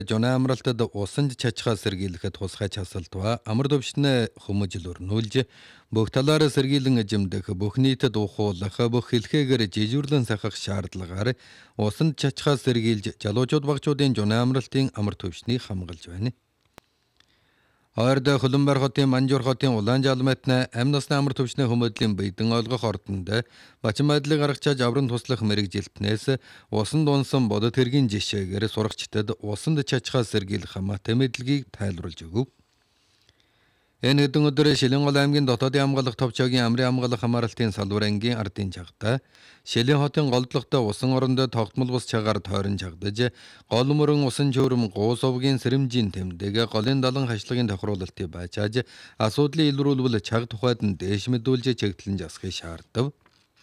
Жона амралтад усан чачгаа сэргийлэхэд тусгай часалтва амар төвшнө хүмүүжил өрнүүлж бүх талаараа сэргийлэн эжимдэх бүх нийтэд ухуулах бүх хэлхээгээр жижүүрлэн сахах шаардлагаар усан чачгаа сэргийлж жалуучууд багчуудын жона амралтын амар төвшнийг хамгаалж байна. Ойрдоо Хөлбөмбөр хотын Манжуур хотын улаан жалмайтна амь насны амар төвчний хүмүүдлийн бийдэн ойлгох ордонд бачин байдлыг гаргачааж аврын туслах мэрэгжилтнээс усан дунсан бодит хэргийн жишээгээр сурагчдад усанд чачхаа сэргийлэх хамаатай мэдлэгийг тайлбарлаж өгөв. Энэ хэдэн өдөр Шилэнгол аймгийн дотоодын хамгаалах товчоогийн амрын хамгаалах хамааралтын салбар ангийн ардын чагта Шилэн хотын голдлогтой усан орондоо тогтмол бус чагаар тойрон чагдаж гол мөрөн усан журам гуус овгийн сэрэмжийн тэмдэг голын далан хашлагын тохируулалтыг байчааж асуудлыг илрүүлбэл чаг тухайд нь дээш мэдүүлж чигтлэн засахыг шаардав.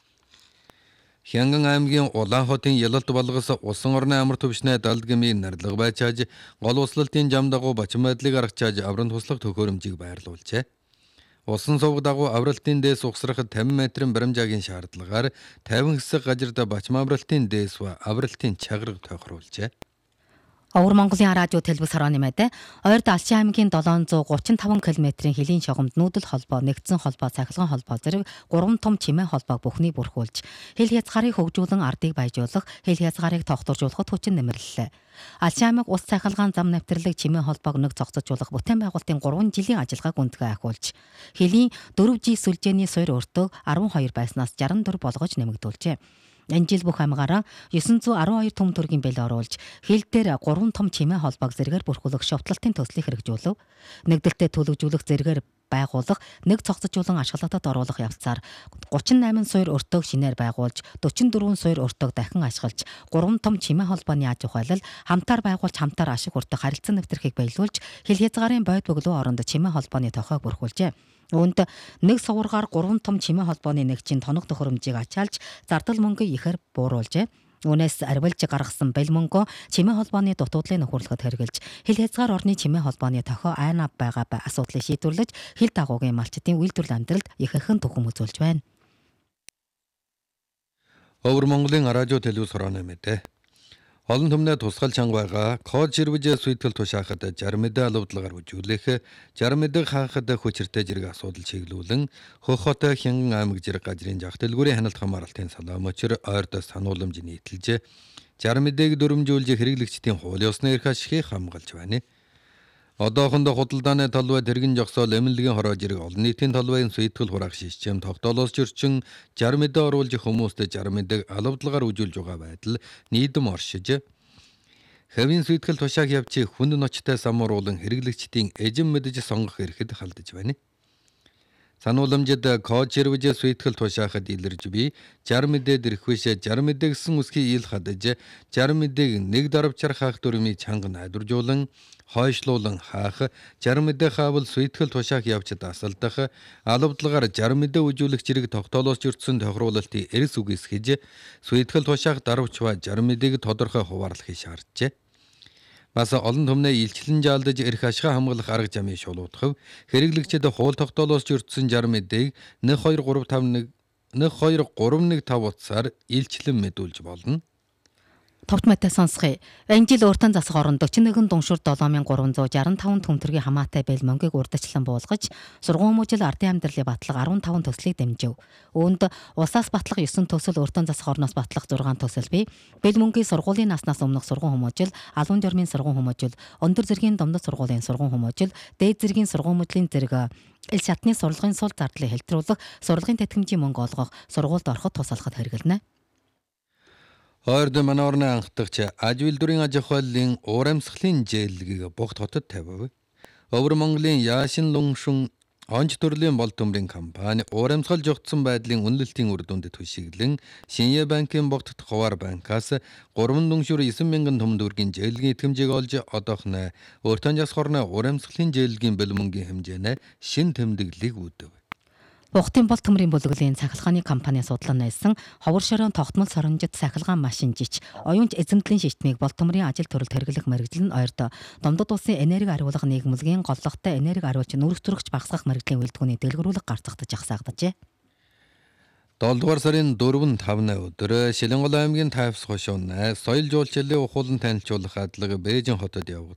Хянган аймгийн Улаан хотын Ялалт болгос усан орны амар төвшний далдгмийн нарлаг байчааж гол услалтын зам дагуу бачин байдлыг аргачааж аврын туслах төхөөрөмжийг байрлуулжээ. Усан сувг дагуу авралтын дээс угсрахад 50 метрийн баримжаагийн шаардлагаар 50 хэсэг газарт бачим авралтын дээс ба авралтын чагарга тохируулжээ. Өвөр Монголын радио телевиз хорооны мэдээ Ойрд Алчин аймгийн 735 км-ийн хөлийн шугамд нүүдэл холбоо, нэгдсэн холбоо, цахилгаан холбоо зэрэг 3 том чимээ холбоог бүхнийг бүрхүүлж, хэл хязгаарыг хөгжүүлэн ардыг баяжуулах, хэл хязгаарыг тогтворжуулахад хүчин нэмэрлэлээ. Алчин аймаг ус цахилгаан зам навтрлаг чимээ холбоог нэг зогсоожуулах бүтээн байгуулалтын 3 жилийн ажиллагааг гүнзгий ахиулж, хөлийн 4G сүлжээний суурь өртөө 12 байснаас 64 болгож нэмэгдүүлжээ. Энэ жил бүх аймгаараа 912 төм төргийн бэлэг оруулж, хил дээр 3 том чимээ холбоог зэрэгээр бүрхүүлэх шовтлалтын төслийг хэрэгжүүлв. Нэгдэлтэд төлөвжүүлэх зэрэгээр байгуулах, нэг цогцолжуулан ашиглалтад оруулах явцаар 38 суурь өртөөг шинээр байгуулж, 44 суурь өртөөг дахин ашиглаж, 3 том чимээ холбооны аж ахуйлал хамтаар байгуулж, хамтаар ашиг хүртэх харилцан нэвтрхийг баялуулж, хил хязгаарын бойд бөглөө оронд чимээ холбооны тохиог бүрхүүлжээ. Үүнд нэг суваргаар 3 том чимээ холбооны нэгжийн тоног төхөөрөмжийг ачаалж, зардал мөнгө ихээр бууруулжээ. Үүнээс арвилж гаргасан бэл мөнгөө чимээ холбооны дутуудлын нөхөрлөхөд хэрэгжилж, хил хязгаар орны чимээ холбооны тохио айна байгаа асуудлыг шийдвэрлэж, хил дагуугийн малчдын үйлдвэрлэл амьдралд ихэнхэн түхэм үзүүлж байна. Өвөр Монголын радио телевиз хорооны мэдээ. Олон түмнээ тусгал чанга байгаа код ширвэж сүйтгэл тушаахад 60 мэдээ алавдлагаар үжүүлэх, 60 мэдээ хаахад хүчиртэй зэрэг асуудал чиглүүлэн Хөх хот Хянган аймаг зэрэг газрын жах дэлгүүрийн ханалт хамааралтын салаамчир ойрдоо санууламж нийтэлж 60 мэдээг дүрмжүүлж хэрэглэгчдийн хуулийн усны эрх ашигыг хамгаалж байна. Одоохондоо худалдааны талбай тэргэн жогсоол эмнэлгийн хороо зэрэг олон нийтийн талбайн сүйтгэл хураах систем тогтоолоос зөрчин 60 мэдээ оруулж хүмүүст 60 мэдээг алавдлагаар үжүүлж байгаа байдал нийдэм оршиж хэвийн сүйтгэл тушааг явж хүнд ночтой самууруулан хэрэглэгчдийн эжим мэдэж сонгох эрхэд халдаж байна. Санууламжид код ширвэж сүйтгэл тушаахад илэрж би 60 мэдээ дэрхвэш 60 мэдээ гэсэн үсгийг ил хадаж 60 мэдээг нэг даравчаар хаах дүрмийг чанга найдваржуулан хойшлуулан хаах 60 мэдээ хаавал сүйтгэл тушаах явж дасалдах алавдлагаар 60 мэдээ үжүүлэх зэрэг тогтоолоос зөрчсөн тохируулалтыг эрс үгүйсгэж сүйтгэл тушаах дарвч ба 60 мэдээг тодорхой хуваарлахыг шаарджээ. Бас олон түмнээ илчлэн жалдаж эрх ашигаа хамгаалах арга замыг шулуутгав. Хэрэглэгчид хууль тогтоолоос зөрчсөн 60 мэдээг 1231 утсаар илчлэн мэдүүлж болно. Товт мэдээ сонсгоё. Энэ жил өөртөө засах оронд 41 дуншуур 7365 төм төргийн хамаатай бэл мөнгийг урдчлан буулгаж, сургууль хүмүүжил ардын амьдралын батлага 15 төслийг дэмжив. Үүнд улсаас батлах 9 төсөл, өөртөө засах орноос батлах 6 төсөл бий. Бэл мөнгийг сургуулийн наснаас өмнөх сургууль хүмүүжил, албан журмын сургууль хүмүүжил, өндөр зэргийн домдод сургуулийн сургууль хүмүүжил, дээд зэргийн сургууль хүмүүжлийн зэрэг ил шатны сурлагын сул зардлыг хэлтрүүлэх, сурлагын тэтгэмжийн мөнгө олгох, сургуульд ороход тусалахад хэрэгэлнэ. Ойрд манорны анхдагч аж үйлдвэрийн аж ахуйлын уурамсгалын зээлгийг богд хотод тавив. Өвөр Монголын Яашин Луншун онц төрлийн бол төмрийн компани уурамсгал жогдсон байдлын үнэлэлтийн үр дүнд түшиглэн Шинье банкын богдт хуваар банкаас 3 дуншуур 9,000 төм төгрөгийн зээлгийн итгэмжийг олж одоохно өөртөө засах орны уурамсгалын зээлгийн бэлмөнгийн хэмжээнэ шин тэмдэглэлийг үүдэв. Бухтын бол төмрийн бүлэглэлийн цахилгааны компани судлан найсан ховор шорон тогтмол соронжит цахилгаан машин жич оюунч эзэмтлийн шийтмийг бол төмрийн ажил төрөлд хэрэглэх мэргэжил нь ойрдоо домдод улсын энерги ариулга нийгэмлэгийн голлогтой энерги ариулж нүүрс зөрөгч багасгах мэргэжлийн үйлдвэрийн дэлгэрүүлэг гарцгахдаж ахсаагджээ. 7 дугаар сарын 4-5 өдөр Шилэнгол аймгийн Тайвс хошууны соёл жуулчлалын ухуулан танилцуулах хадлага Бээжин хотод явагдав.